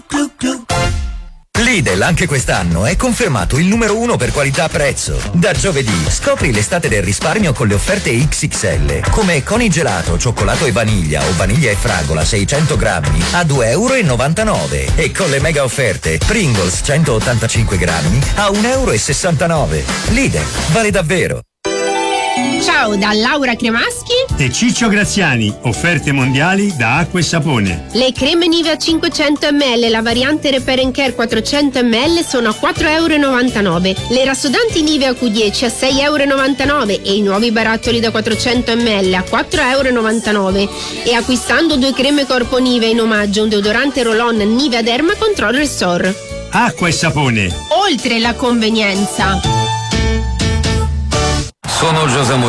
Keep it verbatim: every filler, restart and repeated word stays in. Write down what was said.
Lidl anche quest'anno è confermato il numero uno per qualità-prezzo. Da giovedì scopri l'estate del risparmio con le offerte X X L, come Conigelato, cioccolato e vaniglia o vaniglia e fragola seicento grammi a due euro e novantanove e con le mega offerte Pringles centottantacinque grammi a un euro e sessantanove. Lidl, vale davvero. Ciao da Laura Cremaschi e Ciccio Graziani, offerte mondiali da acqua e sapone. Le creme Nivea cinquecento millilitri, la variante Repair and Care quattrocento millilitri sono a quattro euro e novantanove. Le rassodanti Nivea Q dieci a sei euro e novantanove e i nuovi barattoli da quattrocento millilitri a quattro euro e novantanove. E acquistando due creme corpo Nivea in omaggio un deodorante roll-on Nivea Derma Control Restore. Acqua e sapone. Oltre la convenienza. Sono Giuseppe